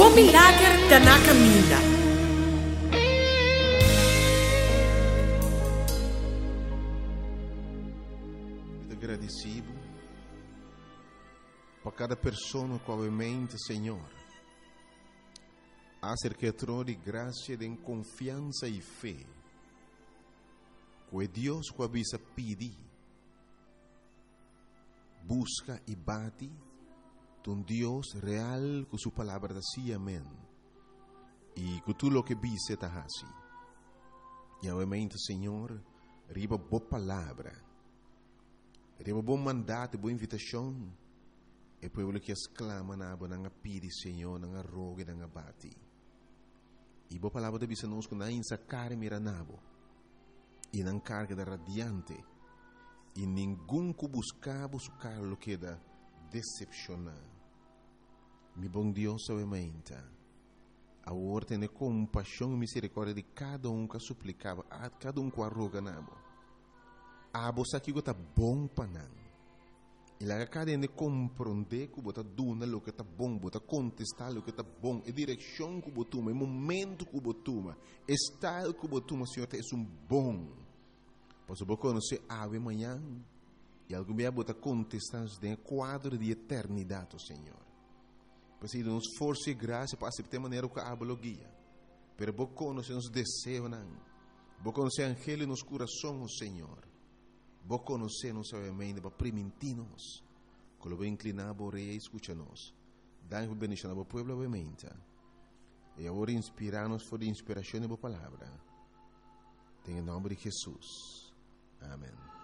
bom milagre da na caminha. Agradecido por cada pessoa comumente, Senhor. Acerca de graça, de confiança e fé. Que Deus que avisa pedir, busca e bate, um Deus real com sua palavra assim, amém. E com tudo o que vise está assim. E obviamente, Senhor, riba boa palavra. Riba bom mandato, boa invitação. E povo que exclama na boa nanga pedi, Senhor, nanga rogue, nanga bate. E boa palavra de bisa nos na insa care mira nabo. E não carga da radiante. E ninguém que buscava buscar o que da decepcionar. Mi bom Deus obviamente. A ordem de compaixão e misericórdia de cada que suplicava, a cada que arroga nabo. A bolsa que está bom para não. E lá cada de compreender que bota duna o que está bom, bota contestar o que está bom, e direção que botuma, e momento que botuma, estado que botuma, Senhor, é bom. Pois eu vou conhecer ave amanhã e algum dia bota contestar de quadro de eternidade, Senhor. Pois ele nos força e graça para aceitar maneira que a guia. Pero vou conhecer nos desejos, não. Vou conhecer angelo nos corações, Senhor. Vou conhecer nos obviamente para permitir-nos. Quando vou inclinar a rei e escuta-nos. Dá-nos bendição ao povo, obviamente. E agora inspirar-nos por inspiração da palavra. Em nome de Jesus. Amém.